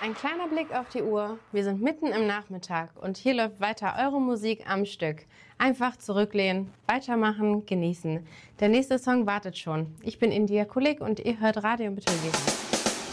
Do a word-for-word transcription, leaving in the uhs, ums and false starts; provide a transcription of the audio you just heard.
Ein kleiner Blick auf die Uhr. Wir sind mitten im Nachmittag und hier läuft weiter eure Musik am Stück. Einfach zurücklehnen, weitermachen, genießen. Der nächste Song wartet schon. Ich bin India Kulik und ihr hört Radio Betelgeuse.